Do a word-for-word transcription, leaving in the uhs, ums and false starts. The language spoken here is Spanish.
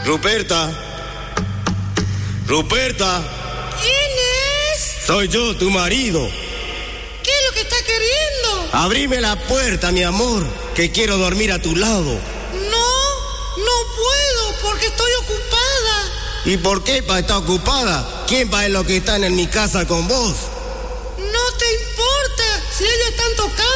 Ruperta. Ruperta. ¿Quién es? Soy yo, tu marido. ¿Qué es lo que está queriendo? Abrime la puerta, mi amor, que quiero dormir a tu lado. No, no puedo porque estoy ocupada. ¿Y por qué pa está ocupada? ¿Quién pa es lo que están en mi casa con vos? No te importa si ellos están tocando.